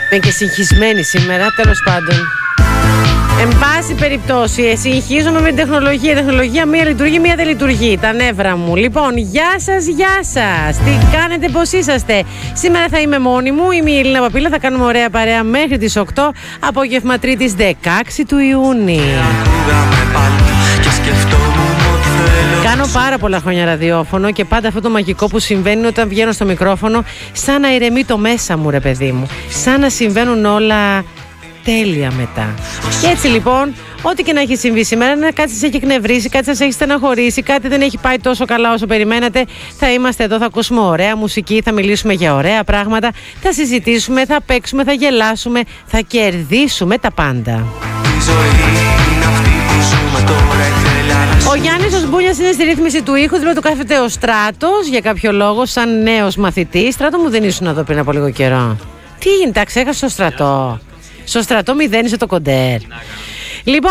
Είμαι και συγχυσμένη σήμερα, τέλος πάντων. Εν πάση περιπτώσει, συγχύζομαι με την τεχνολογία. Η τεχνολογία μία λειτουργεί, μία δεν λειτουργεί. Τα νεύρα μου. Λοιπόν, γεια σας, γεια σας. Τι κάνετε, πώς είσαστε? Σήμερα θα είμαι μόνη μου. Είμαι η Ελίνα Παπίλα. Θα κάνουμε ωραία παρέα μέχρι τις 8. Απόγευμα Τρίτης 16 του Ιούνιου. Κάνω πάρα πολλά χρόνια ραδιόφωνο και πάντα αυτό το μαγικό που συμβαίνει όταν βγαίνω στο μικρόφωνο, σαν να ηρεμεί το μέσα μου, ρε παιδί μου. Σαν να συμβαίνουν όλα τέλεια μετά. Και έτσι λοιπόν, ό,τι και να έχει συμβεί σήμερα, να κάτι σας έχει εκνευρίσει, κάτι σας έχει στεναχωρήσει, κάτι δεν έχει πάει τόσο καλά όσο περιμένατε, θα είμαστε εδώ, θα ακούσουμε ωραία μουσική, θα μιλήσουμε για ωραία πράγματα, θα συζητήσουμε, θα παίξουμε, θα γελάσουμε, θα κερδίσουμε τα πάντα. Ο Γιάννης ο Σμπούλιας είναι στη ρύθμιση του ήχου, δηλαδή του κάθεται ο Στράτος για κάποιο λόγο, σαν νέος μαθητής. Στράτο μου, δεν ήσουν εδώ πριν από λίγο καιρό? Τι έγινε, τα ξέχασε στο Στρατό? Στο Στρατό μηδένισε το κοντέρ. Λοιπόν,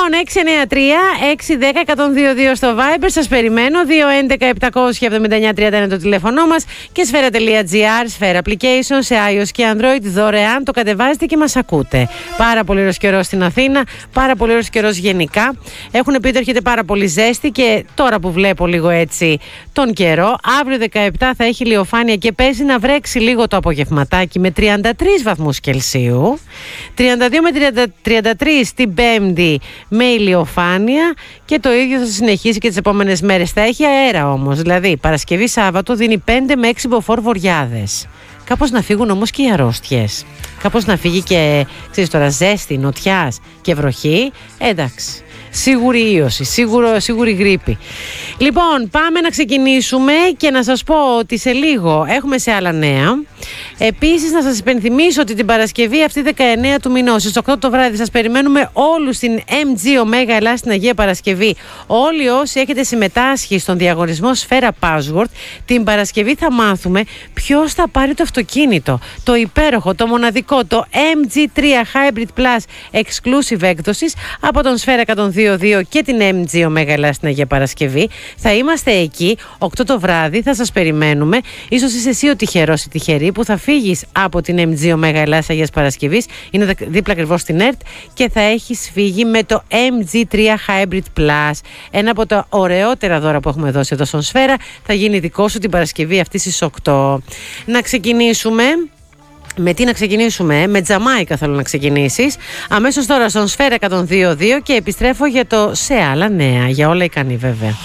693-610-122 στο Viber, σας περιμένω. 211-779-30 είναι το τηλέφωνό μας. Και σφαίρα.gr, σφαίρα application σε iOS και Android, δωρεάν το κατεβάζετε και μας ακούτε. Πάρα πολύ ωραίος καιρός στην Αθήνα, πάρα πολύ ωραίος καιρός γενικά. Έχουν πει ότι έρχεται πάρα πολύ ζέστη και τώρα που βλέπω λίγο έτσι τον καιρό, αύριο 17 θα έχει ηλιοφάνεια και παίζει να βρέξει λίγο το απογευματάκι με 33 βαθμούς Κελσίου. 32 με 33 την Πέμπτη με ηλιοφάνεια και το ίδιο θα συνεχίσει και τις επόμενες μέρες. Θα έχει αέρα όμως, δηλαδή Παρασκευή Σάββατο δίνει 5 με 6 μποφόρ βοριάδες. Κάπως να φύγουν όμως και οι αρρώστιες. Κάπως να φύγει και, ξέρεις τώρα, ζέστη, νοτιάς και βροχή. Εντάξει. Σίγουρη ίωση, σίγουρη γρίπη. Λοιπόν, πάμε να ξεκινήσουμε και να σας πω ότι σε λίγο έχουμε σε άλλα νέα. Επίσης, να σας υπενθυμίσω ότι την Παρασκευή αυτή 19 του μηνός, στις 8 το βράδυ, σας περιμένουμε όλους στην MG Ωμέγα Ελλάς στην Αγία Παρασκευή. Όλοι όσοι έχετε συμμετάσχει στον διαγωνισμό Σφαίρα Password, την Παρασκευή θα μάθουμε ποιος θα πάρει το αυτοκίνητο. Το υπέροχο, το μοναδικό, το MG3 Hybrid Plus Exclusive έκδοσης από τον Σφαίρα 102.2 και την MG Ωμέγα Ελλάς στην Αγία Παρασκευή. Θα είμαστε εκεί 8 το βράδυ, θα σας περιμένουμε. Ίσως είσαι εσύ ο τυχερός ή τυχερή που θα φύγεις από την MG Ωμέγα Ελλάς Αγίας Παρασκευής, είναι δίπλα ακριβώς στην ΕΡΤ, και θα έχεις φύγει με το MG3 Hybrid Plus, ένα από τα ωραιότερα δώρα που έχουμε δώσει εδώ στον Σφαίρα. Θα γίνει δικό σου την Παρασκευή αυτή στις 8. Να ξεκινήσουμε. Με τι να ξεκινήσουμε? Με Τζαμάικα θέλω να ξεκινήσεις. Αμέσως τώρα στον Σφαίρα 102.2 και επιστρέφω για το σε άλλα νέα. Για όλα ικανή βέβαια.